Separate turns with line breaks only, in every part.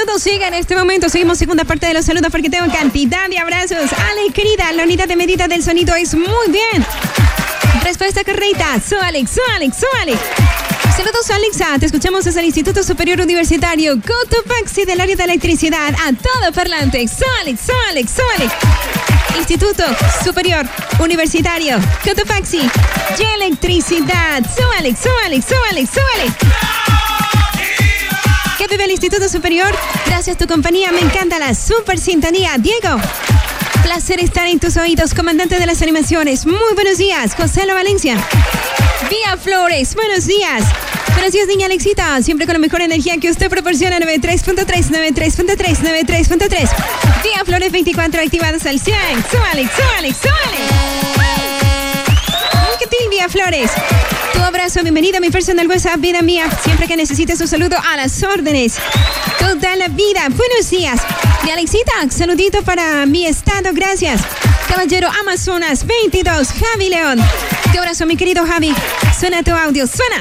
saludos llega en este momento. Seguimos segunda parte de los saludos porque tengo cantidad de abrazos. Ale, querida, la unidad de medida del sonido es muy bien. Respuesta correcta. Alex. Saludos, Alexa. Te escuchamos desde el Instituto Superior Universitario Cotopaxi del área de electricidad. A todo parlante. Alex. Instituto Superior Universitario Cotopaxi y electricidad. Alex. ¿Qué vive el Instituto Superior? Gracias a tu compañía. Me encanta la super sintonía. Diego. Placer estar en tus oídos, comandante de las animaciones. Muy buenos días, José La Valencia. Vía Flores, buenos días. Buenos días, niña Alexita. Siempre con la mejor energía que usted proporciona. 93.3. Vía Flores 24 activados al 100. Alex. ¿Qué tal, Vía Flores? Tu abrazo, bienvenida a mi personal WhatsApp, vida mía. Siempre que necesites un saludo, a las órdenes. Toda la vida. Buenos días. De Alexita, saludito para mi estado, gracias. Caballero Amazonas 22, Javi León. Te abrazo, mi querido Javi. Suena tu audio, suena.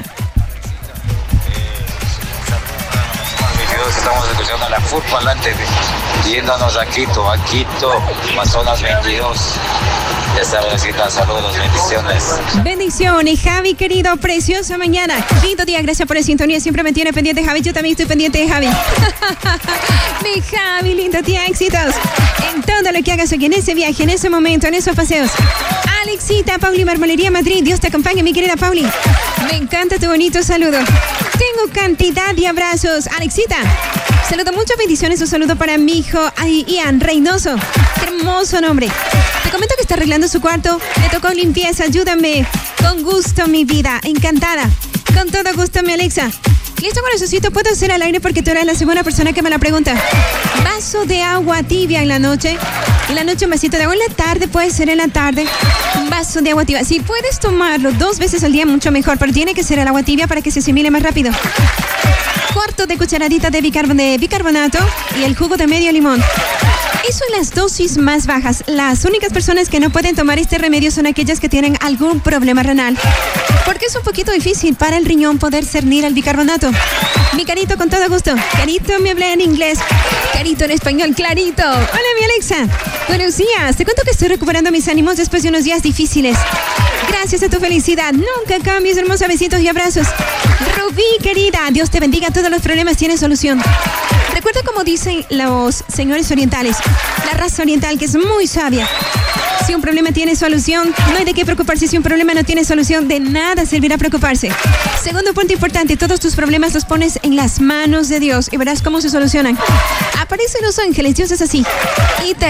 Estamos escuchando la fútbol antes yéndonos a Quito, Amazonas 22. Ya sabes, saludos, bendiciones.
Bendiciones, Javi, querido, preciosa mañana. Lindo día, gracias por la sintonía. Siempre me tiene pendiente, Javi. Yo también estoy pendiente de Javi. Mi Javi, lindo día, éxitos en todo lo que hagas hoy, en ese viaje, en ese momento, en esos paseos. Alexita, Pauli, Marmolería Madrid. Dios te acompañe, mi querida Pauli. Me encanta tu bonito saludo. Tengo cantidad de abrazos. Alexita, saludo, muchas bendiciones. Un saludo para mi hijo Ian Reynoso. Qué hermoso nombre. Te comento que está arreglando su cuarto. Me tocó limpieza. Ayúdame. Con gusto, mi vida. Encantada. Con todo gusto, mi Alexa. Listo, corazoncito. Puedo hacer al aire porque tú eres la segunda persona que me la pregunta. Vaso de agua tibia en la noche. En la noche un vasito de agua. En la tarde, puede ser en la tarde. Un vaso de agua tibia. Si puedes tomarlo 2 veces al día, mucho mejor. Pero tiene que ser el agua tibia para que se asimile más rápido. 1/4 de cucharadita de bicarbonato y el jugo de medio limón. Eso en las dosis más bajas. Las únicas personas que no pueden tomar este remedio son aquellas que tienen algún problema renal. Porque es un poquito difícil para el riñón poder cernir el bicarbonato. Mi Carito, con todo gusto. Carito, me hablé en inglés. Carito en español, clarito. Hola, mi Alexa. Buenos días. Te cuento que estoy recuperando mis ánimos después de unos días difíciles. Gracias a tu felicidad. Nunca cambies, hermosa. Besitos y abrazos. Rubí, querida. Dios te bendiga. Todos los problemas tienen solución. Recuerda como dicen los señores orientales. La raza oriental, que es muy sabia. Si un problema tiene solución, no hay de qué preocuparse. Si un problema no tiene solución, de nada servirá preocuparse. Segundo punto importante, todos tus problemas los pones en las manos de Dios y verás cómo se solucionan. Aparecen los ángeles, Dios es así. Y te